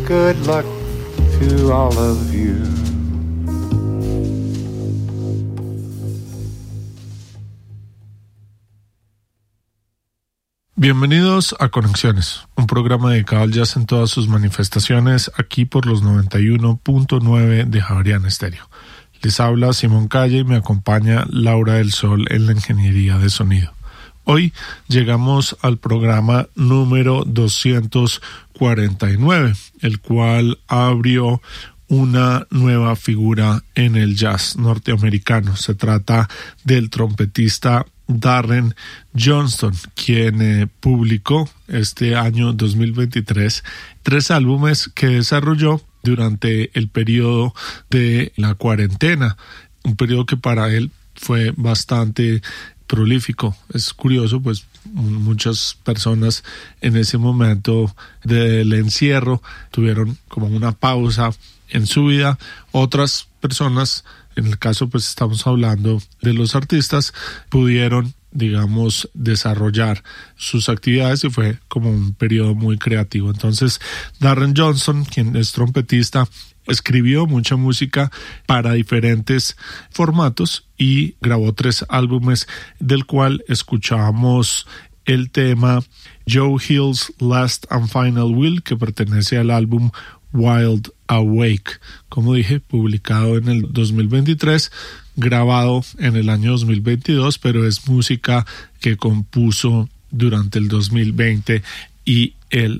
Good luck to all of you. Bienvenidos a Conexiones, un programa dedicado al jazz en todas sus manifestaciones, aquí por los 91.9 de Javeriana Estéreo. Les habla Simón Calle y me acompaña Laura del Sol en la ingeniería de sonido. Hoy llegamos al programa número 249, el cual abrió una nueva figura en el jazz norteamericano. Se trata del trompetista Darren Johnston, quien publicó este año 2023 3 álbumes que desarrolló durante el periodo de la cuarentena, un periodo que para él fue bastante prolífico. Es curioso, pues muchas personas en ese momento del encierro tuvieron como una pausa en su vida, otras personas, en el caso pues estamos hablando de los artistas, pudieron, digamos, desarrollar sus actividades y fue como un periodo muy creativo. Entonces, Darren Johnston, quien es trompetista, escribió mucha música para diferentes formatos y grabó 3 álbumes, del cual escuchábamos el tema Joe Hill's Last and Final Will, que pertenece al álbum Wild Awake, como dije, publicado en el 2023, grabado en el año 2022, pero es música que compuso durante el 2020 y el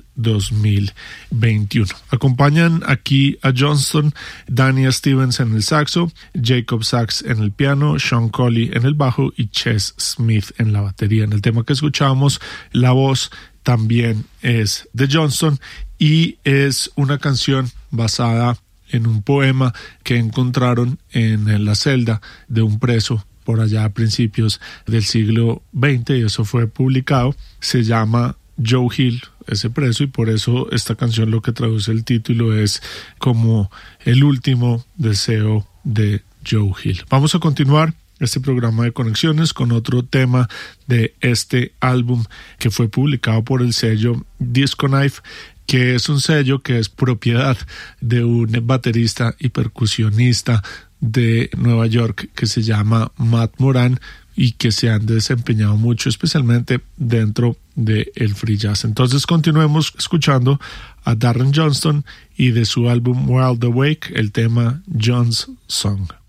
2021. Acompañan aquí a Johnston, Dania Stevens en el saxo, Jacob Sachs en el piano, Sean Colley en el bajo y Ches Smith en la batería. En el tema que escuchamos, la voz también es de Johnston y es una canción basada en un poema que encontraron en la celda de un preso por allá a principios del siglo XX, y eso fue publicado. Se llama Joe Hill, ese preso, y por eso esta canción, lo que traduce el título, es como el último deseo de Joe Hill. Vamos a continuar este programa de Conexiones con otro tema de este álbum que fue publicado por el sello Disco Knife, que es un sello que es propiedad de un baterista y percusionista de Nueva York que se llama Matt Moran y que se han desempeñado mucho, especialmente dentro del free jazz. Entonces continuemos escuchando a Darren Johnston y de su álbum Wild Awake el tema John's Song.